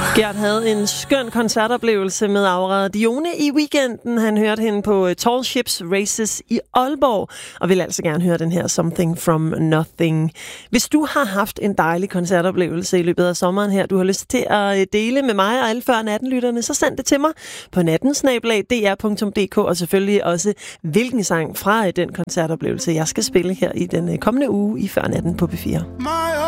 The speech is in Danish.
Gert havde en skøn koncertoplevelse med Aura Dione i weekenden. Han hørte hende på Tall Ships Races i Aalborg, og vil altså gerne høre den her Something From Nothing. Hvis du har haft en dejlig koncertoplevelse i løbet af sommeren her, du har lyst til at dele med mig og alle før 18-lytterne, så send det til mig på natten@dr.dk, og selvfølgelig også hvilken sang fra den koncertoplevelse, jeg skal spille her i den kommende uge i før 18 på P4.